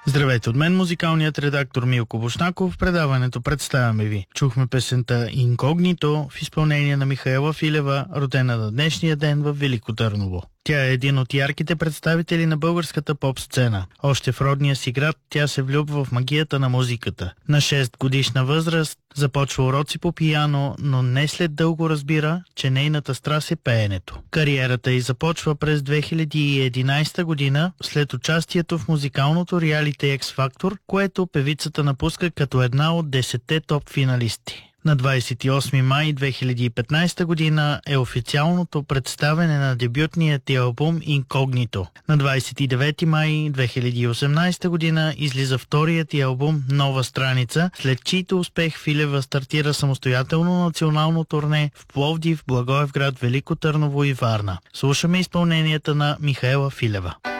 Здравейте от мен, музикалният редактор Милко Бушнаков. В предаването представяме ви. Чухме песента «Инкогнито» в изпълнение на Михаела Филева, родена на днешния ден в Велико Търново. Тя е един от ярките представители на българската поп-сцена. Още в родния си град тя се влюбва в магията на музиката. На 6 годишна възраст започва уроци по пиано, но не след дълго разбира, че нейната страст е пеенето. Кариерата й започва през 2011 година след участието в музикалното реалити X Factor, което певицата напуска като една от 10-те топ финалисти. На 28 май 2015 година е официалното представяне на дебютния ти албум «Инкогнито». На 29 май 2018 година излиза вторият ти албум «Нова страница», след чийто успех Филева стартира самостоятелно национално турне в Пловдив, Благоевград, Велико Търново и Варна. Слушаме изпълненията на Михаела Филева.